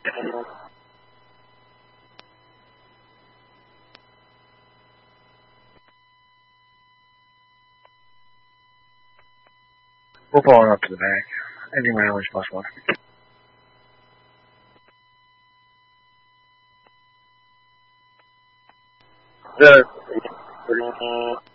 We're pulling up to the back. Ending mileage +1. The